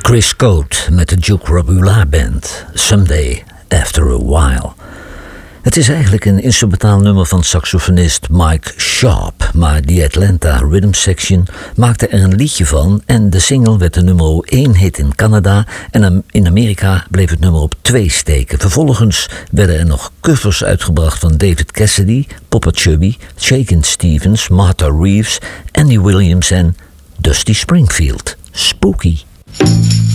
Chris Code met de Duke Robula Band, Someday After a While. Het is eigenlijk een instrumentaal nummer van saxofonist Mike Sharp, maar die Atlanta Rhythm Section maakte er een liedje van en de single werd de nummer 1 hit in Canada en in Amerika bleef het nummer op 2 steken. Vervolgens werden er nog covers uitgebracht van David Cassidy, Papa Chubby, Shakin' Stevens, Martha Reeves, Andy Williams en Dusty Springfield. Spooky.